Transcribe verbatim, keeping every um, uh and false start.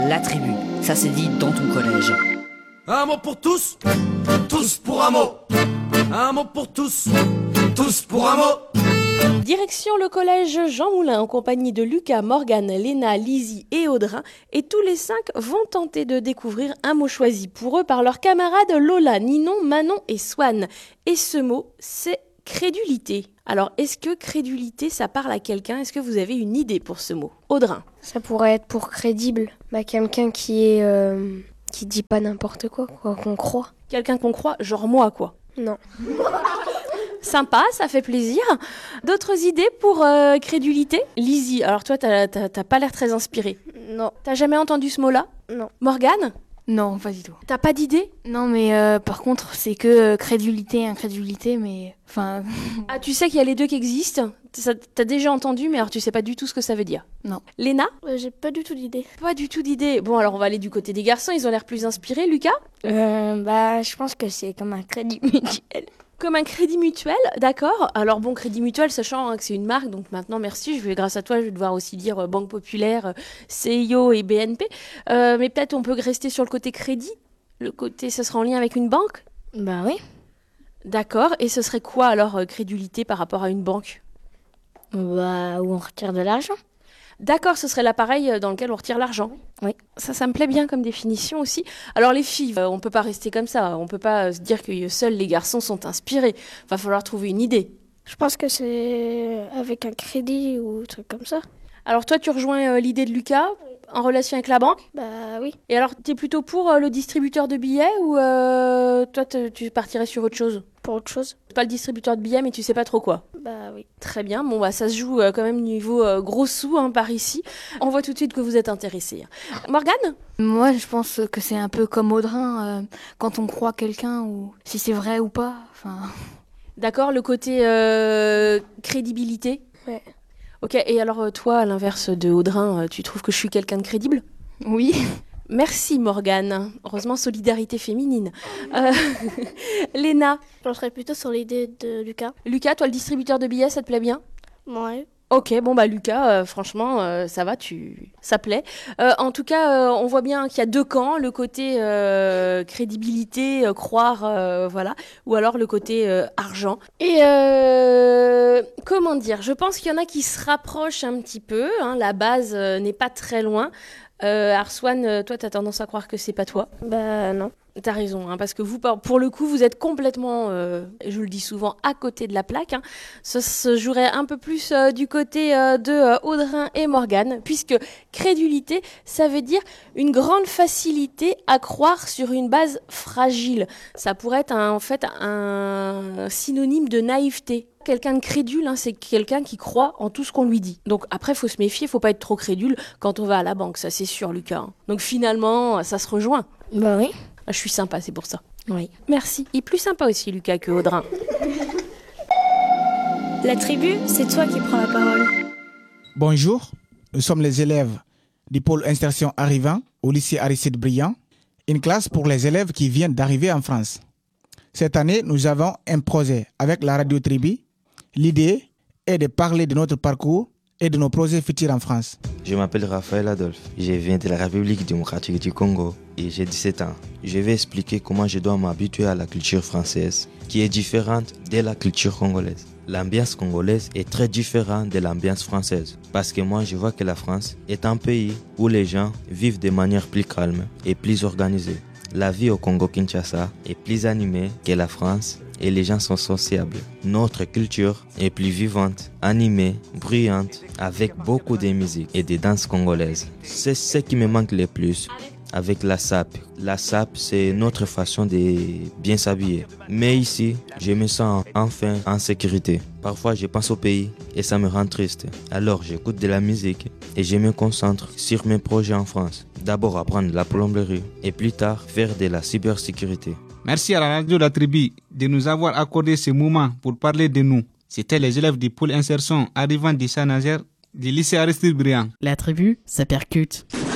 la tribu. Ça c'est dit dans ton collège. Un mot pour tous, tous pour un mot. Un mot pour tous, tous pour un mot. Direction le collège Jean Moulin en compagnie de Lucas, Morgane, Léna, Lizzie et Audrin. Et tous les cinq vont tenter de découvrir un mot choisi pour eux par leurs camarades Lola, Ninon, Manon et Swan. Et ce mot, c'est crédulité. Alors, est-ce que crédulité, ça parle à quelqu'un? Est-ce que vous avez une idée pour ce mot? Audrin. Ça pourrait être pour crédible. Bah, quelqu'un qui est... Euh, qui dit pas n'importe quoi, quoi, qu'on croit. Quelqu'un qu'on croit, genre moi, quoi. Non. Sympa, ça fait plaisir. D'autres idées pour euh, crédulité? Lizzie, alors toi, t'as, t'as, t'as pas l'air très inspirée. Non. T'as jamais entendu ce mot-là? Non. Morgane? Non, pas du tout. T'as pas d'idée? Non, mais euh, par contre, c'est que euh, crédulité, incrédulité, mais... Enfin... Ah, tu sais qu'il y a les deux qui existent? Ça, t'as déjà entendu, mais alors tu sais pas du tout ce que ça veut dire. Non. Léna? euh, J'ai pas du tout d'idée. Pas du tout d'idée. Bon, alors on va aller du côté des garçons, ils ont l'air plus inspirés. Lucas? euh, Bah, je pense que c'est comme un crédit mutuel. Comme un crédit mutuel, d'accord. Alors bon, crédit mutuel, sachant hein, que c'est une marque, donc maintenant merci, je vais, grâce à toi, je vais devoir aussi dire euh, Banque Populaire, euh, C I O et B N P. Euh, mais peut-être on peut rester sur le côté crédit. Le côté, ça sera en lien avec une banque? Bah oui. D'accord. Et ce serait quoi alors, euh, crédulité par rapport à une banque? Bah, où on retire de l'argent. D'accord, ce serait l'appareil dans lequel on retire l'argent. Oui. Ça, ça me plaît bien comme définition aussi. Alors les filles, euh, on peut pas rester comme ça. On peut pas euh, se dire que seuls les garçons sont inspirés. Va falloir trouver une idée. Je pense que c'est avec un crédit ou un truc comme ça. Alors toi, tu rejoins euh, l'idée de Lucas en relation avec la banque? Bah oui. Et alors, t'es plutôt pour euh, le distributeur de billets ou euh, toi, te- tu partirais sur autre chose? Pour autre chose. Pas le distributeur de billets, mais tu sais pas trop quoi. Bah oui. Très bien, bon bah ça se joue euh, quand même niveau euh, gros sous hein, par ici. On voit tout de suite que vous êtes intéressés. Morgane? Moi, je pense que c'est un peu comme Audrin, euh, quand on croit quelqu'un, ou si c'est vrai ou pas, enfin... D'accord, le côté euh, crédibilité? Ouais. Ok, et alors euh, toi, à l'inverse de Audrin, euh, tu trouves que je suis quelqu'un de crédible? Oui. Merci Morgane. Heureusement, solidarité féminine. Euh, Léna? Je serais plutôt sur l'idée de Lucas. Lucas, toi, le distributeur de billets, ça te plaît bien? Ouais. Ok, bon bah Lucas, euh, franchement, euh, ça va, tu, ça plaît. Euh, en tout cas, euh, on voit bien qu'il y a deux camps, le côté euh, crédibilité, euh, croire, euh, voilà, ou alors le côté euh, argent. Et euh, comment dire, je pense qu'il y en a qui se rapprochent un petit peu. Hein, la base euh, n'est pas très loin. Euh, Arswan, euh, toi, t'as tendance à croire que c'est pas toi. Bah non. T'as raison, hein, parce que vous, pour le coup, vous êtes complètement, euh, je le dis souvent, à côté de la plaque. Hein. Ça se jouerait un peu plus euh, du côté euh, de euh, Audrin et Morgane, puisque crédulité, ça veut dire une grande facilité à croire sur une base fragile. Ça pourrait être un, en fait un synonyme de naïveté. Quelqu'un de crédule, hein, c'est quelqu'un qui croit en tout ce qu'on lui dit. Donc après, il faut se méfier, il faut pas être trop crédule quand on va à la banque, ça c'est sûr, Lucas. Hein. Donc finalement, ça se rejoint. Bah oui. Je suis sympa, c'est pour ça. Oui. Merci. Et plus sympa aussi, Lucas, que Audrin. La tribu, c'est toi qui prends la parole. Bonjour, nous sommes les élèves du pôle insertion arrivant au lycée Aristide Briand, une classe pour les élèves qui viennent d'arriver en France. Cette année, nous avons un projet avec la radio Tribu. L'idée est de parler de notre parcours et de nos projets futurs en France. Je m'appelle Raphaël Adolphe, je viens de la République démocratique du Congo et j'ai dix-sept ans. Je vais expliquer comment je dois m'habituer à la culture française, qui est différente de la culture congolaise. L'ambiance congolaise est très différente de l'ambiance française, parce que moi je vois que la France est un pays où les gens vivent de manière plus calme et plus organisée. La vie au Congo-Kinshasa est plus animée que la France et les gens sont sociables. Notre culture est plus vivante, animée, bruyante, avec beaucoup de musique et de danses congolaises. C'est ce qui me manque le plus avec la S A P. La S A P, c'est notre façon de bien s'habiller. Mais ici, je me sens enfin en sécurité. Parfois, je pense au pays et ça me rend triste. Alors, j'écoute de la musique et je me concentre sur mes projets en France. D'abord, apprendre la plomberie et plus tard, faire de la cybersécurité. Merci à la radio La Tribu de nous avoir accordé ce moment pour parler de nous. C'était les élèves du pôle insertion arrivant de Saint-Nazaire du lycée Aristide Briand. La Tribu, ça percute.